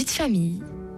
Vie de famille.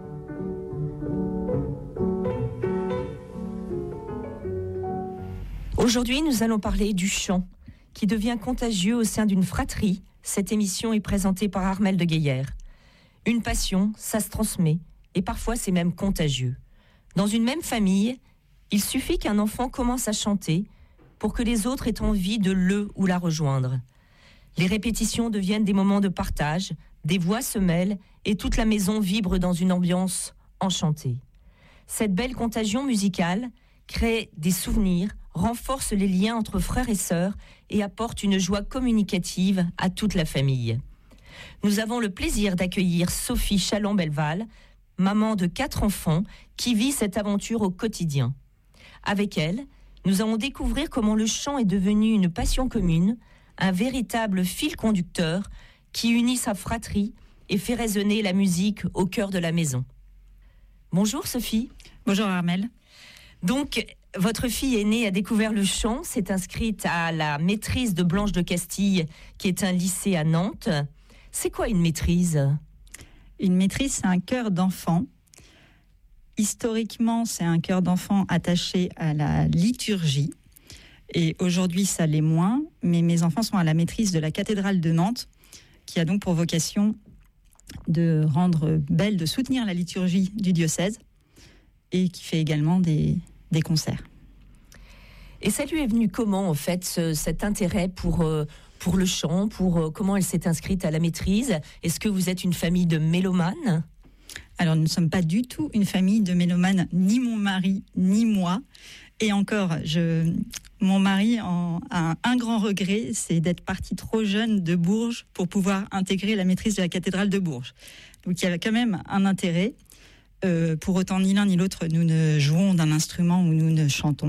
Aujourd'hui, nous allons parler du chant, qui devient contagieux au sein d'une fratrie. Cette émission est présentée par Armelle de Guéillère. Une passion, ça se transmet, et parfois c'est même contagieux. Dans une même famille, il suffit qu'un enfant commence à chanter pour que les autres aient envie de le ou la rejoindre. Les répétitions deviennent des moments de partage, des voix se mêlent et toute la maison vibre dans une ambiance enchantée. Cette belle contagion musicale crée des souvenirs, renforce les liens entre frères et sœurs et apporte une joie communicative à toute la famille. Nous avons le plaisir d'accueillir Sophie Chalon-Belval, maman de 4 enfants, qui vit cette aventure au quotidien. Avec elle, nous allons découvrir comment le chant est devenu une passion commune, un véritable fil conducteur qui unit sa fratrie et fait résonner la musique au cœur de la maison. Bonjour Sophie. Bonjour Armelle. Donc, votre fille aînée a découvert le chant, s'est inscrite à la maîtrise de Blanche de Castille, qui est un lycée à Nantes. C'est quoi une maîtrise ? Une maîtrise, c'est un chœur d'enfant. Historiquement, c'est un chœur d'enfant attaché à la liturgie. Et aujourd'hui, ça l'est moins. Mais mes enfants sont à la maîtrise de la cathédrale de Nantes, qui a donc pour vocation de rendre belle, de soutenir la liturgie du diocèse, et qui fait également des concerts. Et ça lui est venu comment, en fait, cet intérêt pour le chant, comment elle s'est inscrite à la maîtrise ? Est-ce que vous êtes une famille de mélomanes ? Alors, nous ne sommes pas du tout une famille de mélomanes, ni mon mari, ni moi. Et encore, mon mari a un grand regret, c'est d'être parti trop jeune de Bourges pour pouvoir intégrer la maîtrise de la cathédrale de Bourges. Donc, il y avait quand même un intérêt. Pour autant, ni l'un ni l'autre, nous ne jouons d'un instrument ou nous ne chantons.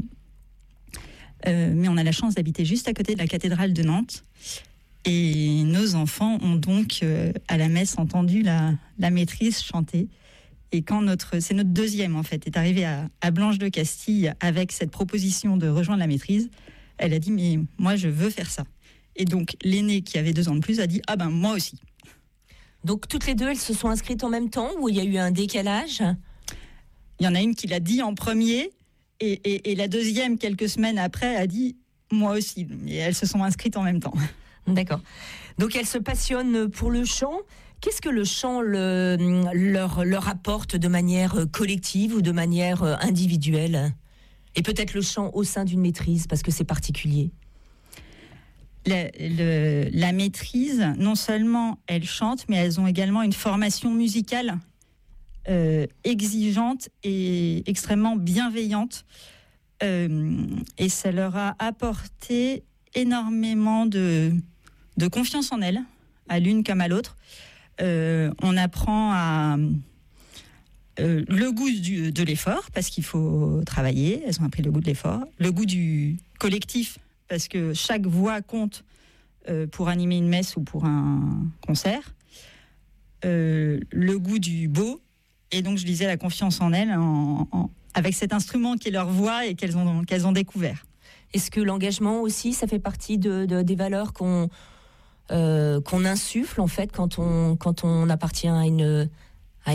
Mais on a la chance d'habiter juste à côté de la cathédrale de Nantes. Et nos enfants ont donc, à la messe, entendu la maîtrise chanter. Et quand c'est notre deuxième, en fait, est arrivée à Blanche de Castille avec cette proposition de rejoindre la maîtrise, elle a dit « mais moi, je veux faire ça ». Et donc, l'aînée, qui avait 2 ans de plus, a dit « ah ben, moi aussi ». Donc, toutes les deux, elles se sont inscrites en même temps ou il y a eu un décalage ? Il y en a une qui l'a dit en premier et la deuxième, quelques semaines après, a dit « moi aussi ». Et elles se sont inscrites en même temps. D'accord. Donc, elles se passionnent pour le chant. Qu'est-ce que le chant leur apporte de manière collective ou de manière individuelle ? Et peut-être le chant au sein d'une maîtrise, parce que c'est particulier. La maîtrise, non seulement elles chantent, mais elles ont également une formation musicale exigeante et extrêmement bienveillante. Et ça leur a apporté énormément de confiance en elles, à l'une comme à l'autre. On apprend le goût de l'effort, parce qu'il faut travailler. Elles ont appris le goût de l'effort. Le goût du collectif, parce que chaque voix compte pour animer une messe ou pour un concert. Le goût du beau, et donc je disais la confiance en elles, avec cet instrument qui est leur voix et qu'elles ont découvert. Est-ce que l'engagement aussi, ça fait partie des valeurs qu'on insuffle en fait quand on appartient à une maîtrise ?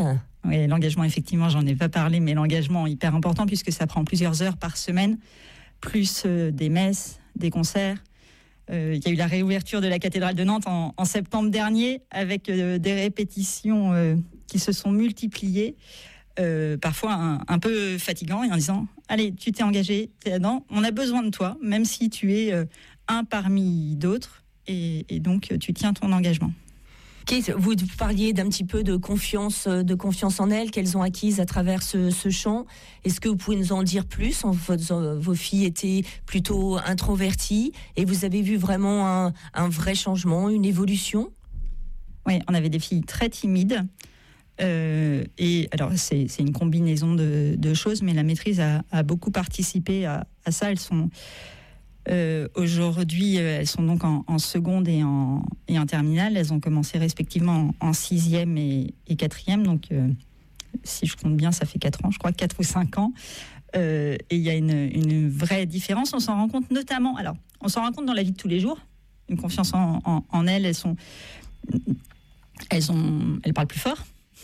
Oui, l'engagement, effectivement, j'en ai pas parlé, mais l'engagement est hyper important puisque ça prend plusieurs heures par semaine, plus des messes, des concerts. Il y a eu la réouverture de la cathédrale de Nantes en septembre dernier avec des répétitions qui se sont multipliées, parfois un peu fatigant, et en disant « Allez, tu t'es engagé, t'es là-dedans, on a besoin de toi, même si tu es un parmi d'autres, et donc tu tiens ton engagement ». Vous parliez d'un petit peu de confiance en elles qu'elles ont acquise à travers ce chant. Est-ce que vous pouvez nous en dire plus ? Vos filles étaient plutôt introverties et vous avez vu vraiment un vrai changement, une évolution ? Oui, on avait des filles très timides. Et alors, c'est une combinaison de choses, mais la maîtrise a beaucoup participé à ça. Elles sont... aujourd'hui, elles sont donc en seconde et en terminale. Elles ont commencé respectivement en 6e et 4e. Donc, si je compte bien, ça fait 4 ans, je crois, 4 ou 5 ans. Et il y a une vraie différence. On s'en rend compte notamment... Alors, on s'en rend compte dans la vie de tous les jours. Une confiance en elles. Elles parlent plus fort.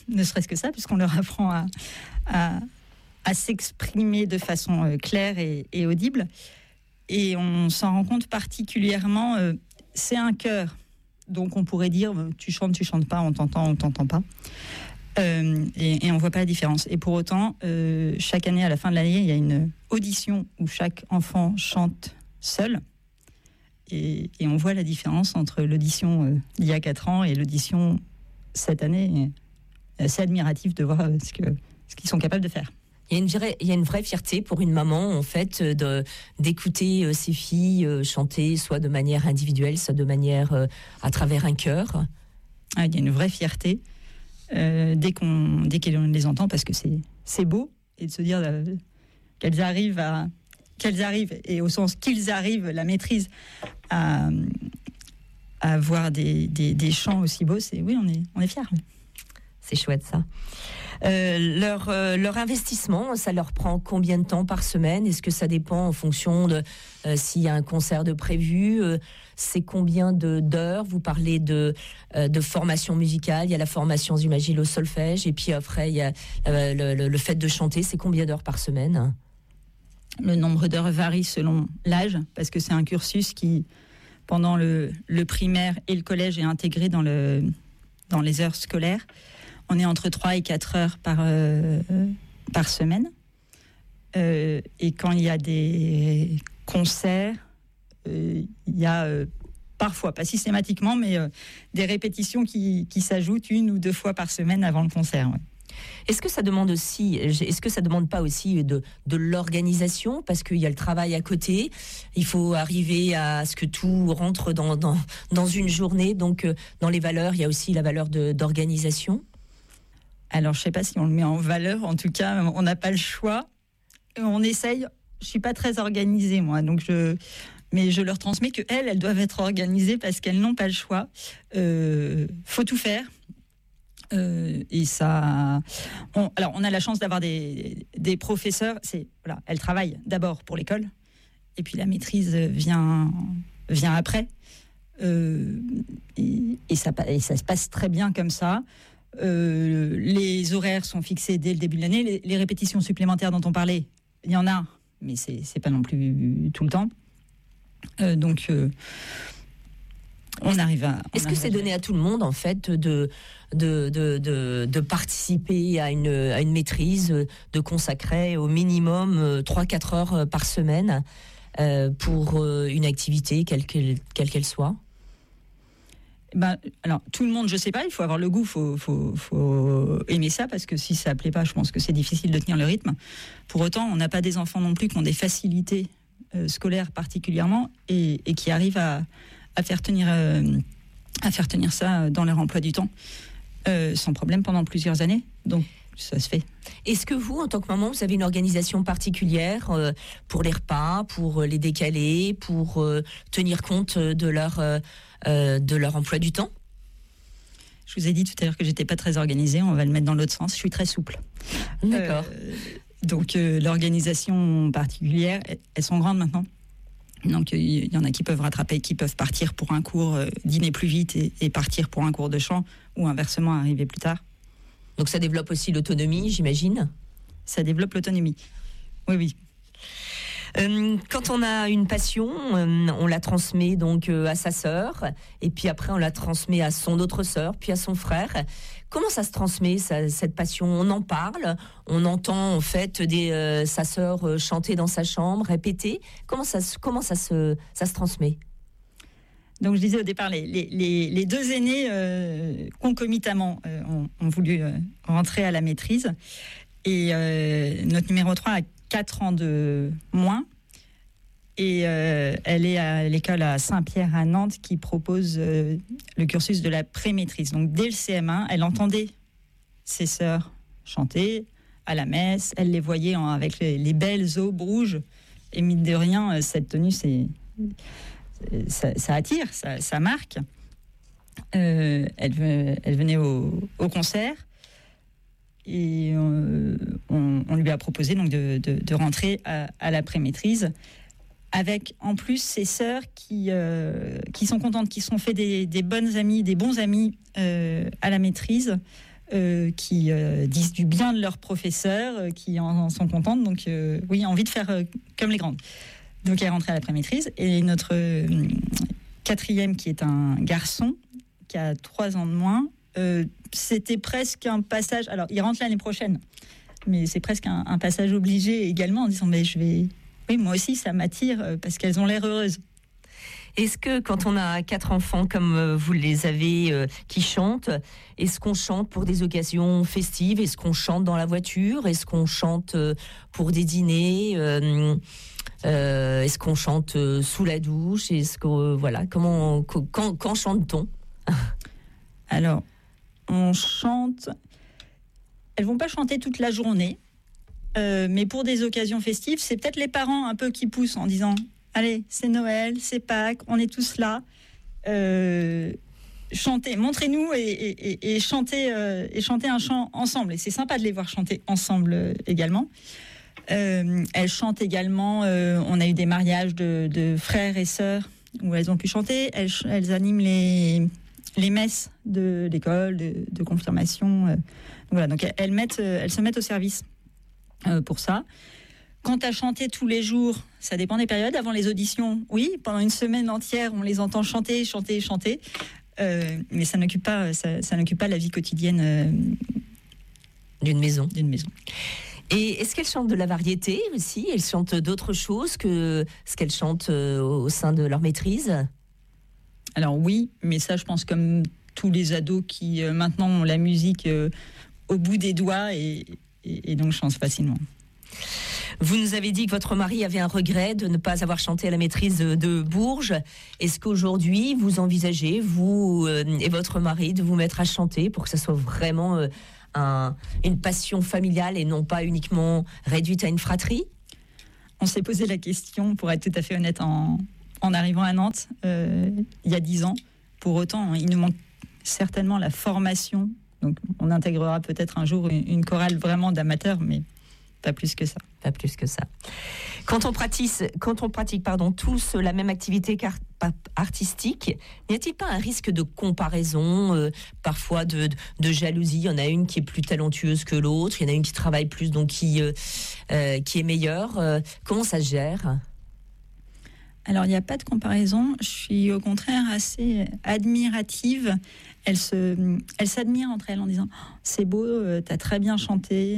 ne serait-ce que ça, puisqu'on leur apprend à s'exprimer de façon claire et audible. Et on s'en rend compte particulièrement, c'est un chœur. Donc on pourrait dire, tu chantes pas, on t'entend pas. Et on voit pas la différence. Et pour autant, chaque année, à la fin de l'année, il y a une audition où chaque enfant chante seul. Et on voit la différence entre l'audition d'il y a 4 ans et l'audition cette année. C'est assez admiratif de voir ce qu'ils sont capables de faire. Il y a une vraie fierté pour une maman, en fait, d'écouter ses filles chanter, soit de manière individuelle, soit de manière à travers un chœur. Ah, il y a une vraie fierté dès qu'on les entend, parce que c'est beau, et de se dire qu'elles arrivent, et au sens qu'ils arrivent, la maîtrise à avoir des chants aussi beaux, oui, on est fiers. C'est chouette, ça. Leur investissement, ça leur prend combien de temps par semaine? Est-ce que ça dépend en fonction de s'il y a un concert de prévu? C'est combien d'heures? Vous parlez de formation musicale. Il y a la formation, j'imagine, au solfège. Et puis après, il y a le fait de chanter. C'est combien d'heures par semaine? Le nombre d'heures varie selon l'âge, parce que c'est un cursus qui, pendant le primaire et le collège, est intégré dans les heures scolaires. On est entre 3 et 4 heures par semaine. Et quand il y a des concerts, il y a parfois, pas systématiquement, mais des répétitions qui s'ajoutent 1 ou 2 fois par semaine avant le concert. Ouais. Est-ce que ça demande pas aussi de l'organisation, parce qu'il y a le travail à côté, il faut arriver à ce que tout rentre dans une journée, donc dans les valeurs, il y a aussi la valeur d'organisation? Alors, je ne sais pas si on le met en valeur. En tout cas, on n'a pas le choix. On essaye. Je ne suis pas très organisée, moi. Mais je leur transmets qu'elles doivent être organisées parce qu'elles n'ont pas le choix. Faut tout faire. Et ça... Alors, on a la chance d'avoir des professeurs. Elles travaillent d'abord pour l'école. Et puis, la maîtrise vient après. Et ça se passe très bien comme ça. Les horaires sont fixés dès le début de l'année. Les répétitions supplémentaires dont on parlait, il y en a, mais c'est pas non plus tout le temps. Donc, on arrive à... Est-ce que c'est donné à tout le monde, en fait, de participer à une maîtrise, de consacrer au minimum 3-4 heures par semaine pour une activité, quelle qu'elle soit? Alors, tout le monde, je sais pas, il faut avoir le goût, faut aimer ça, parce que si ça plaît pas, je pense que c'est difficile de tenir le rythme. Pour autant, on n'a pas des enfants non plus qui ont des facilités scolaires particulièrement, et qui arrivent à faire tenir ça dans leur emploi du temps, sans problème pendant plusieurs années. Donc, ça se fait. Est-ce que vous, en tant que maman, vous avez une organisation particulière pour les repas, pour les décaler, pour tenir compte de leur emploi du temps? Je vous ai dit tout à l'heure que j'étais pas très organisée. On va le mettre dans l'autre sens. Je suis très souple. D'accord. Donc l'organisation particulière, elles sont grandes maintenant. Donc il y en a qui peuvent rattraper, qui peuvent partir pour un cours, dîner plus vite et partir pour un cours de chant, ou inversement arriver plus tard. Donc ça développe aussi l'autonomie, j'imagine? Ça développe l'autonomie. Oui. Quand on a une passion, on la transmet donc à sa sœur, et puis après on la transmet à son autre sœur, puis à son frère. Comment ça se transmet, cette passion? On en parle, on entend en fait sa sœur chanter dans sa chambre, répéter. Comment ça se transmet? Donc je disais au départ, les 2 aînés concomitamment ont voulu rentrer à la maîtrise, et notre numéro 3 a 4 ans de moins, et elle est à l'école à Saint-Pierre à Nantes qui propose le cursus de la pré-maîtrise. Donc dès le CM1, elle entendait ses sœurs chanter à la messe, elle les voyait avec les belles aubes rouges, et mine de rien, cette tenue, ça attire, ça marque. Elle venait au concert, et on lui a proposé donc de rentrer à la pré-maîtrise, avec en plus ses sœurs qui sont contentes, qui se sont fait des bonnes amies, des bons amis à la maîtrise, qui disent du bien de leurs professeurs, qui en sont contentes. Donc oui, envie de faire comme les grandes. Donc elle est rentrée à la pré-maîtrise. Et notre quatrième, qui est un garçon, qui a 3 ans de moins, c'était presque un passage... Alors, il rentre l'année prochaine, mais c'est presque un passage obligé également, en disant, mais oui, moi aussi, ça m'attire, parce qu'elles ont l'air heureuses. Est-ce que quand on a 4 enfants comme vous les avez qui chantent, est-ce qu'on chante pour des occasions festives? Est-ce qu'on chante dans la voiture? Est-ce qu'on chante pour des dîners? Est-ce qu'on chante sous la douche? Est-ce que quand chante-t-on? Alors, on chante. Elles vont pas chanter toute la journée, mais pour des occasions festives, c'est peut-être les parents un peu qui poussent en disant: allez, c'est Noël, c'est Pâques, on est tous là. Chantez, montrez-nous et chantez un chant ensemble. Et c'est sympa de les voir chanter ensemble également. Elles chantent également. On a eu des mariages de frères et sœurs où elles ont pu chanter. Elles animent les messes de l'école, de confirmation. Voilà, donc elles se mettent au service pour ça. Quant à chanter tous les jours, ça dépend des périodes. Avant les auditions, oui, pendant une semaine entière, on les entend chanter. Mais ça n'occupe pas la vie quotidienne d'une maison. Et est-ce qu'elles chantent de la variété aussi? Elles chantent d'autres choses que ce qu'elles chantent au sein de leur maîtrise? Alors oui, mais ça, je pense, comme tous les ados qui maintenant ont la musique au bout des doigts et donc chantent facilement. Vous nous avez dit que votre mari avait un regret de ne pas avoir chanté à la maîtrise de Bourges. Est-ce qu'aujourd'hui, vous envisagez, vous et votre mari, de vous mettre à chanter pour que ça soit vraiment une passion familiale et non pas uniquement réduite à une fratrie? On s'est posé la question, pour être tout à fait honnête, en arrivant à Nantes, il y a 10 ans. Pour autant, il nous manque certainement la formation. Donc, on intégrera peut-être un jour une chorale vraiment d'amateurs, mais pas plus que ça. Pas plus que ça. Quand on pratique tous la même activité artistique, n'y a-t-il pas un risque de comparaison, parfois de jalousie? Il y en a une qui est plus talentueuse que l'autre, il y en a une qui travaille plus, donc qui est meilleure. Comment ça se gère? Alors, il n'y a pas de comparaison. Je suis au contraire assez admirative. Elles s'admirent entre elles en disant: oh, c'est beau, t'as très bien chanté,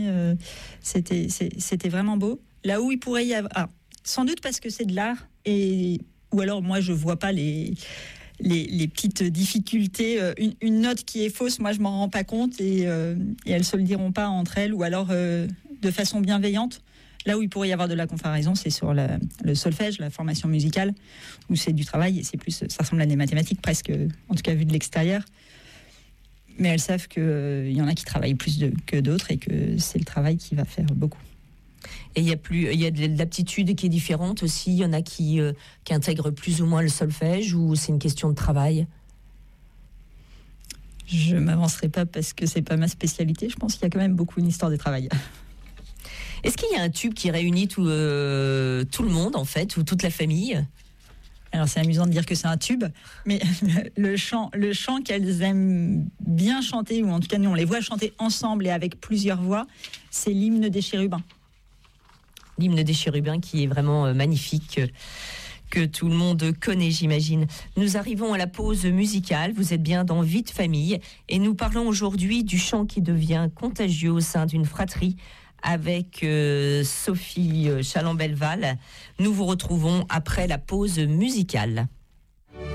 c'était vraiment beau. Là où il pourrait y avoir, sans doute parce que c'est de l'art, ou alors moi je vois pas les petites difficultés. Une note qui est fausse, moi je m'en rends pas compte et elles se le diront pas entre elles, ou alors de façon bienveillante. Là où il pourrait y avoir de la comparaison, c'est sur le solfège, la formation musicale, où c'est du travail et c'est plus, ça ressemble à des mathématiques presque, en tout cas vu de l'extérieur. Mais elles savent qu'il y en a qui travaillent plus que d'autres et que c'est le travail qui va faire beaucoup. Et il y a de l'aptitude qui est différente aussi. Il y en a qui intègrent plus ou moins le solfège, ou c'est une question de travail? Je m'avancerai pas parce que c'est pas ma spécialité. Je pense qu'il y a quand même beaucoup une histoire de travail. Est-ce qu'il y a un tube qui réunit tout le monde en fait, ou toute la famille? Alors c'est amusant de dire que c'est un tube, mais le chant qu'elles aiment bien chanter, ou en tout cas nous on les voit chanter ensemble et avec plusieurs voix, c'est l'hymne des chérubins. L'hymne des chérubins qui est vraiment magnifique, que tout le monde connaît, j'imagine. Nous arrivons à la pause musicale, vous êtes bien dans Vie de famille, et nous parlons aujourd'hui du chant qui devient contagieux au sein d'une fratrie, avec Sophie Chalambelval. Nous vous retrouvons après la pause musicale.